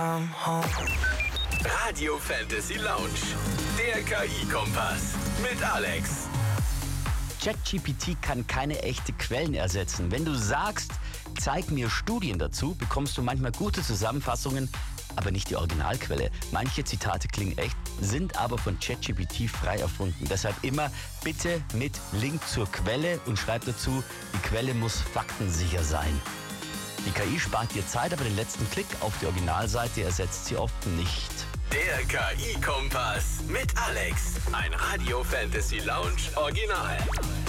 Radio Fantasy Lounge, der KI-Kompass mit Alex. ChatGPT kann keine echten Quellen ersetzen. Wenn du sagst, zeig mir Studien dazu, bekommst du manchmal gute Zusammenfassungen, aber nicht die Originalquelle. Manche Zitate klingen echt, sind aber von ChatGPT frei erfunden. Deshalb immer bitte mit Link zur Quelle und schreib dazu, die Quelle muss faktensicher sein. Die KI spart dir Zeit, aber den letzten Klick auf die Originalseite ersetzt sie oft nicht. Der KI-Kompass mit Alex. Ein Radio Fantasy Lounge Original.